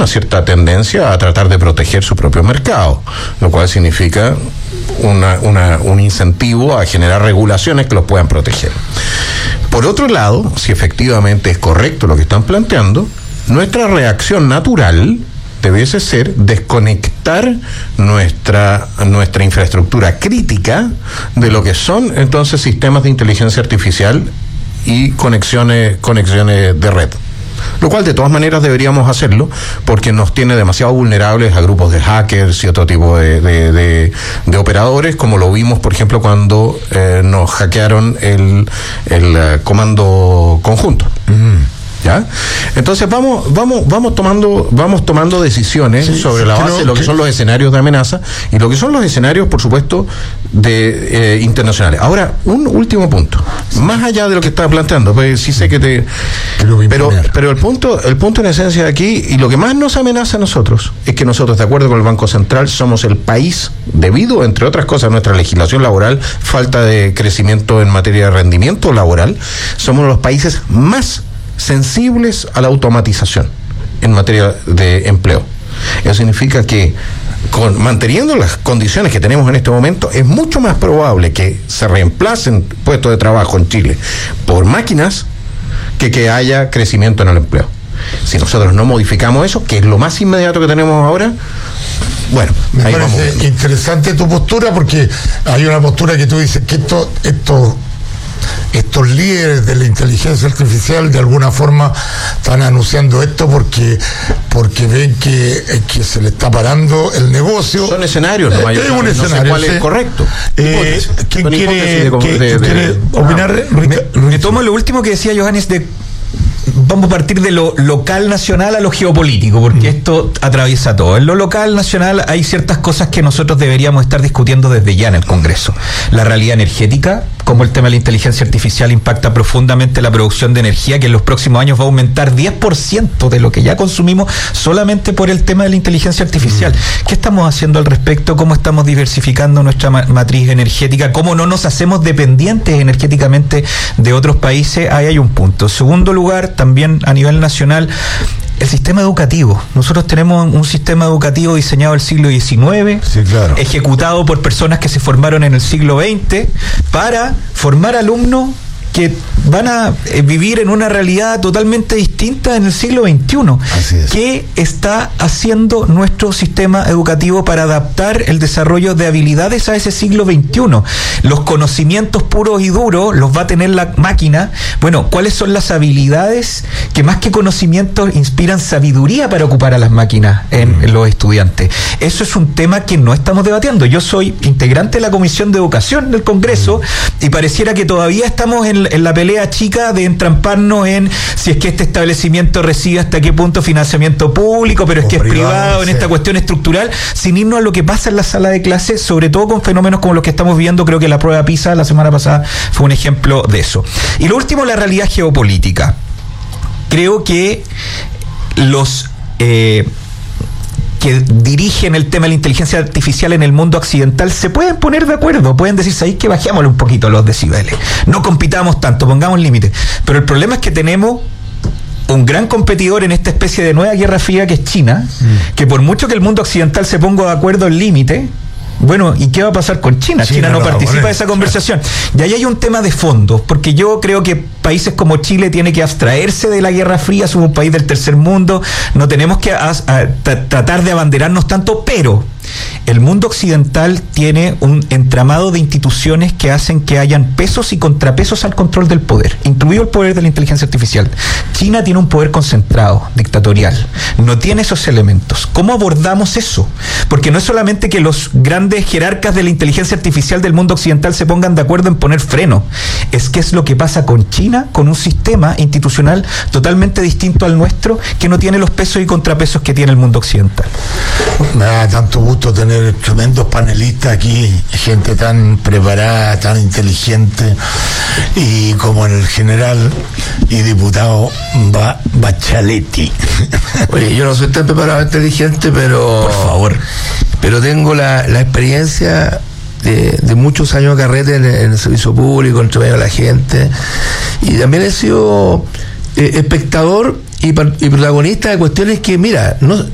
una cierta tendencia a tratar de proteger su propio mercado, lo cual significa un incentivo a generar regulaciones que los puedan proteger. Por otro lado, si efectivamente es correcto lo que están planteando, nuestra reacción natural debiese ser desconectar nuestra infraestructura crítica de lo que son entonces sistemas de inteligencia artificial y conexiones de red. Lo cual de todas maneras deberíamos hacerlo porque nos tiene demasiado vulnerables a grupos de hackers y otro tipo de operadores, como lo vimos por ejemplo cuando nos hackearon el comando conjunto. ¿Ya? Entonces vamos tomando decisiones sobre la base de lo que son los escenarios de amenaza y lo que son los escenarios, por supuesto, de internacionales. Ahora, un último punto. Más allá de lo que estaba planteando, pues sí sé que pero el punto en esencia de aquí, y lo que más nos amenaza a nosotros, es que nosotros, de acuerdo con el Banco Central, somos el país, debido, entre otras cosas, a nuestra legislación laboral, falta de crecimiento en materia de rendimiento laboral, somos los países más sensibles a la automatización en materia de empleo. Eso significa que manteniendo las condiciones que tenemos en este momento, es mucho más probable que se reemplacen puestos de trabajo en Chile por máquinas que haya crecimiento en el empleo. Si nosotros no modificamos eso, que es lo más inmediato que tenemos ahora, bueno, me parece interesante tu postura, porque hay una postura que tú dices que estos líderes de la inteligencia artificial de alguna forma están anunciando esto porque ven que se le está parando el negocio. Son escenarios, no un escenario, sé cuál es correcto. ¿Quién quiere opinar? Retomo lo último que decía Johannes vamos a partir de lo local nacional a lo geopolítico, porque esto atraviesa todo. En lo local nacional hay ciertas cosas que nosotros deberíamos estar discutiendo desde ya en el Congreso. La realidad energética, cómo el tema de la inteligencia artificial impacta profundamente la producción de energía, que en los próximos años va a aumentar 10% de lo que ya consumimos solamente por el tema de la inteligencia artificial. ¿Qué estamos haciendo al respecto? ¿Cómo estamos diversificando nuestra matriz energética? ¿Cómo no nos hacemos dependientes energéticamente de otros países? Ahí hay un punto. Segundo lugar, también a nivel nacional, el sistema educativo. Nosotros tenemos un sistema educativo diseñado del siglo XIX, sí, claro, ejecutado por personas que se formaron en el siglo XX para formar alumnos que van a vivir en una realidad totalmente distinta en el siglo XXI. Así es. ¿Qué está haciendo nuestro sistema educativo para adaptar el desarrollo de habilidades a ese siglo XXI? Los conocimientos puros y duros los va a tener la máquina. Bueno, ¿cuáles son las habilidades que más que conocimientos inspiran sabiduría para ocupar a las máquinas en los estudiantes? Eso es un tema que no estamos debatiendo. Yo soy integrante de la Comisión de Educación del Congreso y pareciera que todavía estamos en la pelea chica de entramparnos en si es que este establecimiento recibe hasta qué punto financiamiento público, pero es que es privado, en esta cuestión estructural, sin irnos a lo que pasa en la sala de clases, sobre todo con fenómenos como los que estamos viendo. Creo que la prueba PISA la semana pasada fue un ejemplo de eso. Y lo último, la realidad geopolítica. Creo que los que dirigen el tema de la inteligencia artificial en el mundo occidental se pueden poner de acuerdo, pueden decir, ¿sabéis que bajémosle un poquito los decibeles? No compitamos tanto, pongamos límites. Pero el problema es que tenemos un gran competidor en esta especie de nueva guerra fría que es China, que por mucho que el mundo occidental se ponga de acuerdo en límite, bueno, ¿y qué va a pasar con China? China no participa de esa conversación. Y ahí hay un tema de fondo, porque yo creo que países como Chile tienen que abstraerse de la Guerra Fría, somos un país del tercer mundo, no tenemos que tratar de abanderarnos tanto, pero el mundo occidental tiene un entramado de instituciones que hacen que hayan pesos y contrapesos al control del poder, incluido el poder de la inteligencia artificial. China tiene un poder concentrado, dictatorial, no tiene esos elementos. ¿Cómo abordamos eso? Porque no es solamente que los grandes jerarcas de la inteligencia artificial del mundo occidental se pongan de acuerdo en poner freno, es que es lo que pasa con China, con un sistema institucional totalmente distinto al nuestro, que no tiene los pesos y contrapesos que tiene el mundo occidental. Me da tanto gusto tener tremendos panelistas aquí, gente tan preparada, tan inteligente, y como el general y diputado Bachaletti. Oye, yo no soy tan preparado e inteligente, pero por favor, pero tengo la experiencia de muchos años de carrete en el servicio público, entre medio de la gente, y también he sido espectador y protagonista de cuestiones que, mira, no